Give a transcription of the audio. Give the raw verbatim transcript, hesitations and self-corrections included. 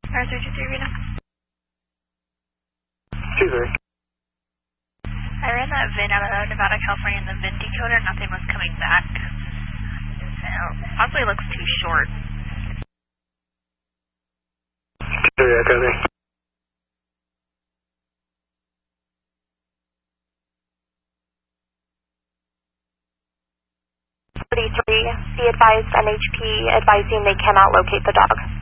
R three two three Reno. two three. I ran that V I N out of Nevada, California, and the V I N decoder, nothing was coming back. So, possibly looks too short. three, echo there. thirty-three, be advised N H P advising they cannot locate the dog.